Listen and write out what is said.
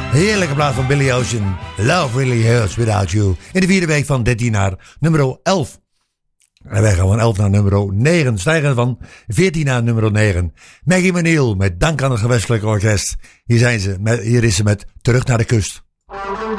Heerlijke plaat van Billy Ocean. Love Really Hurts Without You. In de vierde week van 13 naar nummer 11. En wij gaan van 11 naar nummer 9. Stijgen van 14 naar nummer 9. Maggie McNeil met dank aan het gewestelijke orkest. Hier is ze met Terug naar de Kust.